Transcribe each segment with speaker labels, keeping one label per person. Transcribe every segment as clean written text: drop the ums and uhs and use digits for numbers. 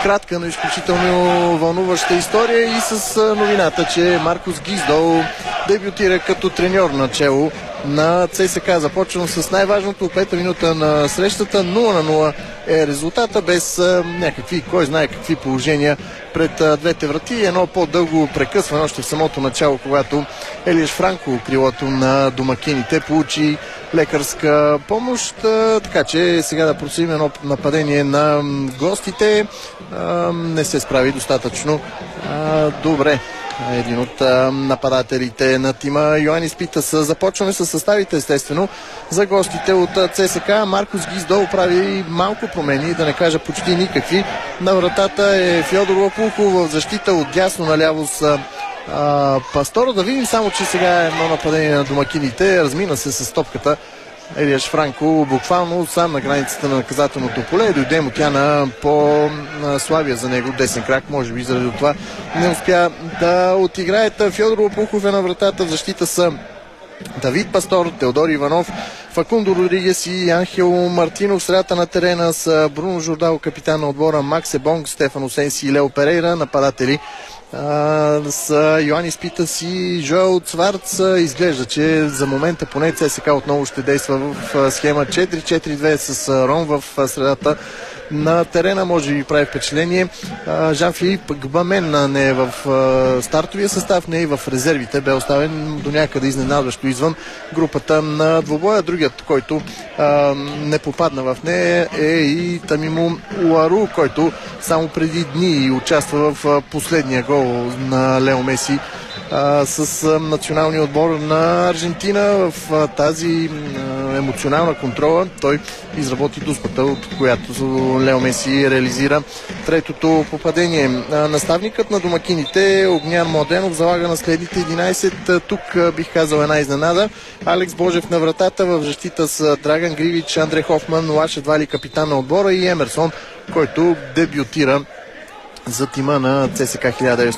Speaker 1: кратка, но изключително вълнуваща история и с новината, че Маркус Гиздол дебютира като треньор начело на ЦСКА. Започвам с най-важното. 5-та минута на срещата. 0-0 е резултата, без някакви, кой знае какви положения пред двете врати. Едно по-дълго прекъсване още в самото начало, когато Елиеш Франко, крилото на домакините, получи лекарска помощ. Така че сега да проследим едно нападение на гостите. Не се справи достатъчно добре един от нападателите на тима Йоанис Питас. Започваме с съставите, естествено, за гостите от ЦСКА. Маркус Гиздол прави малко промени, да не кажа почти никакви. На вратата е Фьодор Лапулков, в защита от дясно наляво с Пасторо. Да видим само, че сега е едно нападение на домакините. Размина се с топката Елиеш Франко буквално сам на границата на наказателното поле. Дойде му тя на по-слабия за него десен крак. Може би заради това не успя да отиграят. Фьодор Лопухов е на вратата. В защита са Давид Пастор, Теодор Иванов, Факундо Родригес и Анхел Мартинов. Средата на терена с Бруно Жордал, капитан на отбора, Максе Бонг, Стефано Сенси и Лео Перейра. Нападатели с Йоанис Питас и Жоел Цварц. Изглежда, че за момента поне ЦСКА отново ще действа в схема 4-4-2 с Рон в средата на терена. Може би прави впечатление. Жан-Филип Гбамен не е в стартовия състав, не е и в резервите. Бе оставен до някъде изненадващо извън групата на двобоя. Другият, който не попадна в нея, е и Тамимо Уару, който само преди дни участва в последния гол на Лео Меси с националния отбор на Аржентина. В тази емоционална контрола той изработи дуспата, от която Лео Меси реализира третото попадение. Наставникът на домакините Огнян Младенов залага на следните 11. Тук бих казал една изненада. Алекс Божев на вратата, в защита с Драган Гривич, Андре Хофман, Лашед Вали, капитан на отбора, и Емерсон, който дебютира за тима на ЦСКА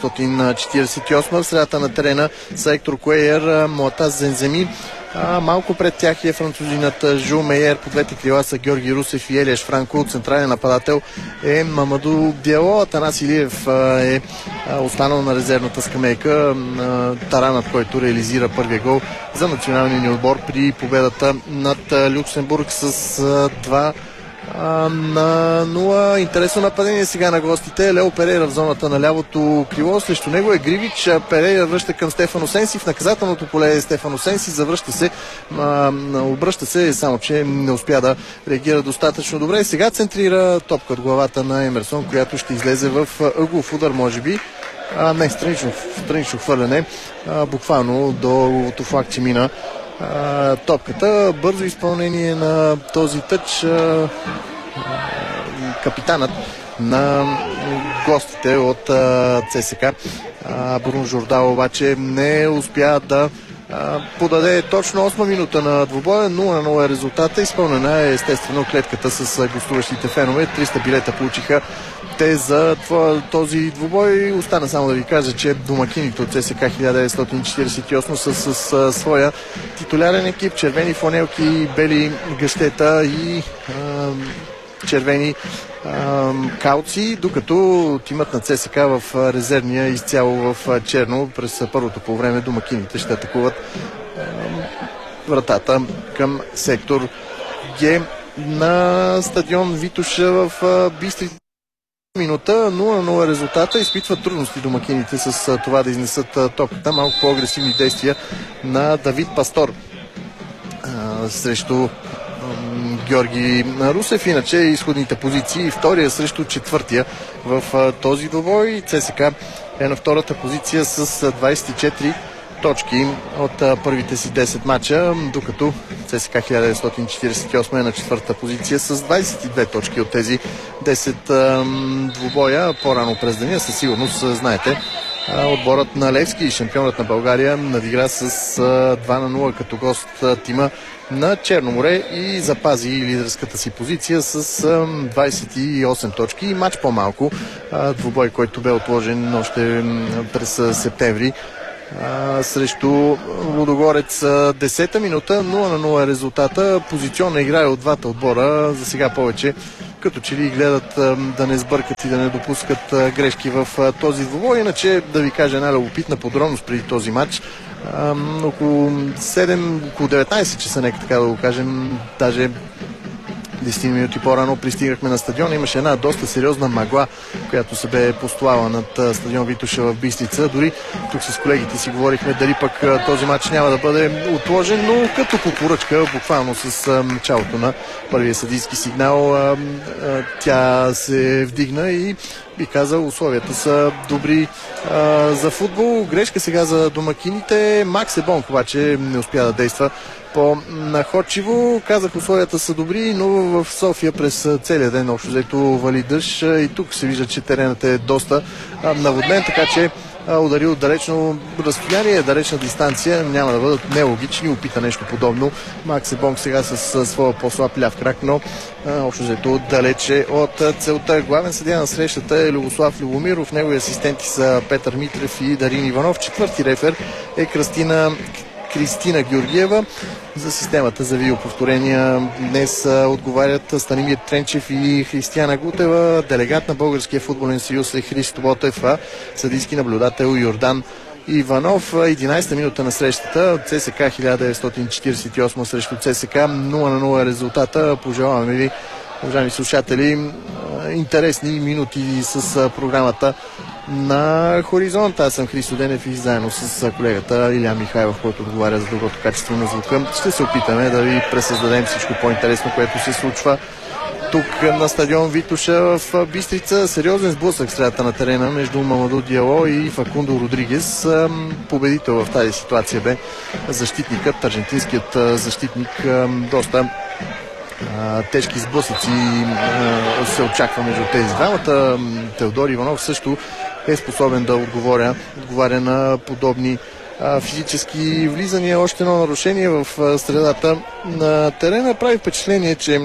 Speaker 1: 1948. В средата на терена са Ектор Куейер, Муатаз Зенземи. Малко пред тях е французинът Жу Мейер. По двете крила са Георги Русев и Елиеш Франко. Централен нападател е Мамаду Диало. Атанас Илиев е останал на резервната скамейка. Таранът, който реализира първия гол за националния ни отбор при победата над Люксембург с 2 на 0. Интересно нападение сега на гостите. Лео Перейра в зоната на лявото крило. Срещу него е Гривич. Перейра връща към Стефано Сенси. В наказателното поле е Стефано Сенси. Завръща се. Обръща се, само че не успя да реагира достатъчно добре. Сега центрира топка от главата на Емерсон, която ще излезе в ъглов удар, може би. Не, странично хвърляне. Буквално до флаг, че мина топката. Бързо изпълнение на този тъч. Капитанът на гостите от ЦСКА Бруно Жордал обаче не успя да подаде точно 8 минута на двубоя. 0-0 е резултата. Изпълнена е естествено клетката с гостуващите фенове. 300 билета получиха те за този двубой. Остана само да ви кажа, че домакините от ЦСКА 1948 са с своя титулярен екип. Червени фланелки, бели гъщета и червени калци, докато тимът на ЦСКА в резервния изцяло в черно. През първото по време домакините ще атакуват вратата към сектор Г на стадион Витоша в Бистрите. Минута, 0-0 резултата. Изпитват трудности домакините с това да изнесат топката. Малко по-агресивни действия на Давид Пастор срещу Георги Русев. Иначе изходните позиции, втория срещу четвъртия в този двубой. ЦСКА е на втората позиция с 24 точки от първите си 10 мача, докато ЦСКА 1948 е на четвърта позиция с 22 точки от тези 10 двубоя. По-рано през деня, със сигурност знаете, отборът на Левски, шампионът на България, надигра с 2-0 като гост тима на Черноморе и запази лидерската си позиция с 28 точки и матч по-малко. Двубой, който бе отложен още през септември срещу Лудогорец. 10-та минута, 0-0 е резултата. Позиционна игра е от двата отбора. За сега повече като че ли гледат да не сбъркат и да не допускат грешки в този двубой. Иначе да ви кажа една любопитна подробност преди този матч. Около 19 часа, нека така да го кажем, даже 10 минути по-рано пристигнахме на стадиона. Имаше една доста сериозна мъгла, която се бе постовала над стадион Витоша в Бистрица. Дори тук с колегите си говорихме дали пък този матч няма да бъде отложен, но като по поръчка, буквално с началото на първия съдийски сигнал, тя се вдигна и би казал, условията са добри за футбол. Грешка сега за домакините. Макс Ебонг обаче не успя да действа по-находчиво. Казах, условията са добри, но в София през целия ден общо взето вали дъжд и тук се вижда, че теренът е доста наводнен, така че удари от далечно разстояние, далечна дистанция, няма да бъдат нелогични. Опита нещо подобно Макс Ебонг сега с своя по-слаб ляв крак, но общо взето далече от целта. Главен съдия на срещата е Любослав Любомиров, негови асистенти са Петър Митрев и Дарин Иванов. Четвърти рефер е Кристина Георгиева. За системата за видеоповторения днес отговарят Станимир Тренчев и Християна Гутева. Делегат на Българския футболен съюз е Христо Ботев, а съдийски наблюдател Йордан Иванов. 11-та минута на срещата. ЦСК 1948 срещу ЦСК 0-0 резултата. Пожелаваме ви, уважаеми слушатели, интересни минути с програмата на Хоризонт. Аз съм Христо Денев и заедно с колегата Илян Михайлов, който отговаря за доброто качество на звука, ще се опитаме да ви пресъздадем всичко по-интересно, което се случва тук на стадион Витоша в Бистрица. Сериозен сблъсък в средата на терена между Мамаду Диало и Факундо Родригес. Победител в тази ситуация бе защитникът, аржентинският защитник. Доста тежки сблъсъци се очаква между тези двамата. Теодор Иванов също е способен да отговаря на подобни физически влизания. Още едно нарушение в средата на терена. Прави впечатление, че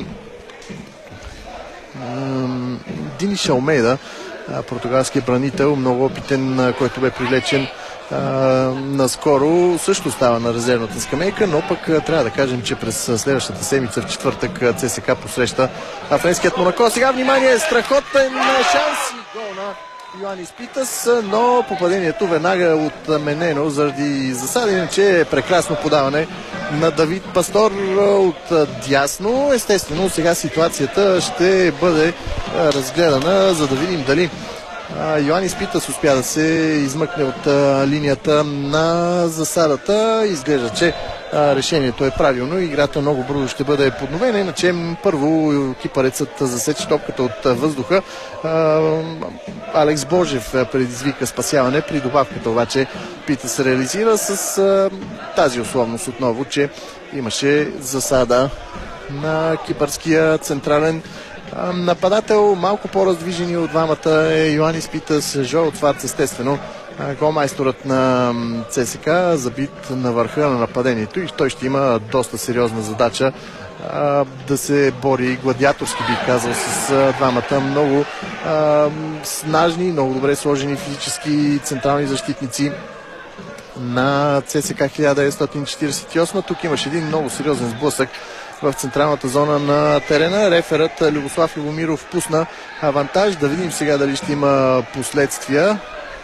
Speaker 1: Дини Шалмейда, португалския бранител, много опитен, който бе привлечен наскоро, също става на резервната скамейка, но пък трябва да кажем, че през следващата седмица в четвъртък ЦСК посреща френският Монако. Сега внимание, страхотен шанс и гол на Йоанис Питас, но попадението веднага отменено заради засада, иначе е прекрасно подаване на Давид Пастор от дясно. Естествено, сега ситуацията ще бъде разгледана, за да видим дали Йоанис Питас успя да се измъкне от линията на засадата. Изглежда, че решението е правилно. Играта много бързо ще бъде подновена. Иначе първо кипарецът засече топката от въздуха. Алекс Божев предизвика спасяване. При добавката обаче Питас реализира с тази условност отново, че имаше засада на кипърския централен нападател. Малко по-раздвижени от двамата е Йоанис Питас. Жоел Цварц, естествено, голмайсторът на ЦСК, забит на върха на нападението, и той ще има доста сериозна задача да се бори гладиаторски, бих казал, с двамата много снажни, много добре сложени физически централни защитници на ЦСК 1948. Тук имаше един много сериозен сблъсък в централната зона на терена. Реферът Любослав Любомиров пусна авантаж. Да видим сега дали ще има последствия.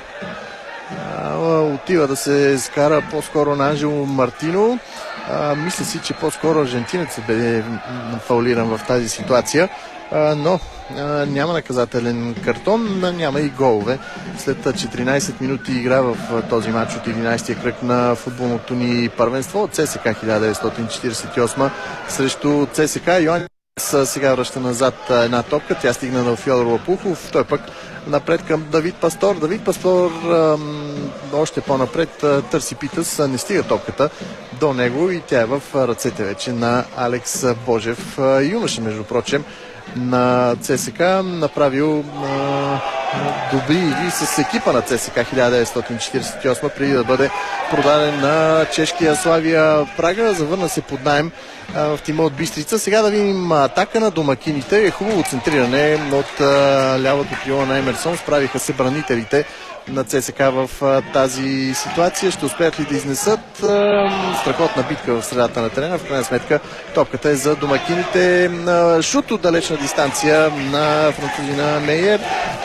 Speaker 1: Отива да се скара по-скоро на Анжело Мартино. Мисля си, че по-скоро аржентинецът бе фаулиран в тази ситуация, но няма наказателен картон, няма и голове. След 14 минути игра в този матч от 11-я кръг на футболното ни първенство от ЦСК 1948 срещу ЦСК. Йоанис сега връща назад една топка. Тя стигна на Фьодор Лопухов. Той пък напред към Давид Пастор. Давид Пастор още по-напред търси Питас. Не стига топката до него и тя е в ръцете вече на Алекс Божев. Юноша, между прочим, на ЦСК, направил добри игри с екипа на ЦСКА 1948, преди да бъде продаден на чешкия Славия Прага. Завърна се под наем в тима от Бистрица. Сега да видим атака на домакините. Е хубаво центриране от лявото крило на Емерсон. Справиха се бранителите на ЦСКА в тази ситуация. Ще успеят ли да изнесат? Страхотна битка в средата на терена. В крайна сметка топката е за домакините. Шут от далечна дистанция на французина Мейер.